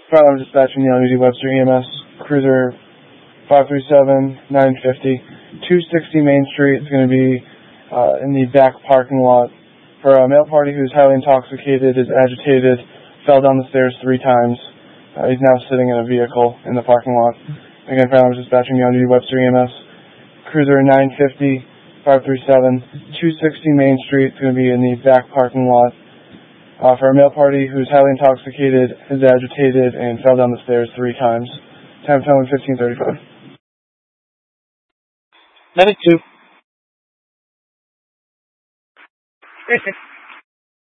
Front, I'm dispatching the LUD Webster EMS Cruiser 537 950 260 Main Street. It's going to be in the back parking lot for a male party who's highly intoxicated, is agitated, fell down the stairs 3 times. He's now sitting in a vehicle in the parking lot. Again, Front, I'm dispatching the LUD Webster EMS Cruiser 950 537 260 Main Street. It's going to be in the back parking lot for a male party who's highly intoxicated, is agitated, and fell down the stairs 3 times. Time of 15:35. Medic 2.